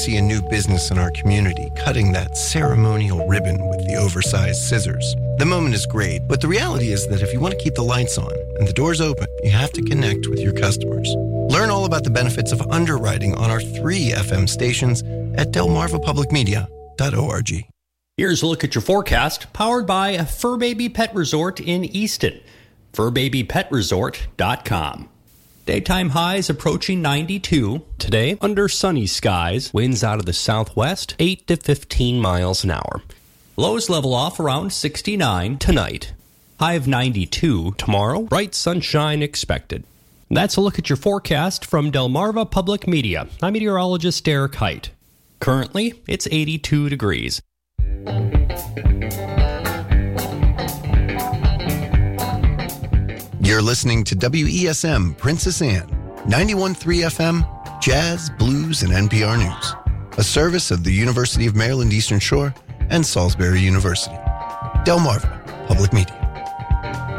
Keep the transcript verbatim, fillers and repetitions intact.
see a new business in our community cutting that ceremonial ribbon with the oversized scissors. The moment is great, but the reality is that if you want to keep the lights on and the doors open, you have to connect with your customers. Learn all about the benefits of underwriting on our three F M stations at delmarva public media dot org. Here's a look at your forecast, powered by Fur Baby Pet Resort in Easton. fur baby pet resort dot com. Daytime highs approaching ninety-two. Today, under sunny skies, winds out of the southwest, eight to fifteen miles an hour. Lows level off around sixty-nine tonight. High of ninety-two tomorrow, bright sunshine expected. That's a look at your forecast from Delmarva Public Media. I'm meteorologist Derek Height. Currently, it's eighty-two degrees. You're listening to W E S M Princess Anne, ninety-one point three F M, Jazz, Blues, and N P R News. A service of the University of Maryland Eastern Shore and Salisbury University. Delmarva Public Media.